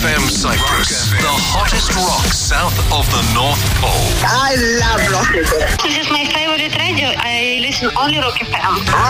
FM Cyprus, the hottest rock south of the North Pole. I love Rock FM. This is my favorite radio. I listen only Rock FM.